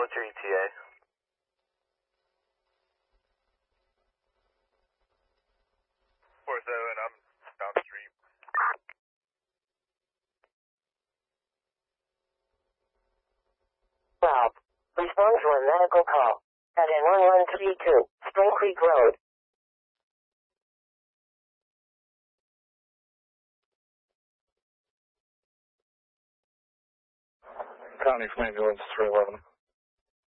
military TA. 4-7, I'm down street. Rob, respond to a medical call at N1132, Spring Creek Road. County Ambulance 311.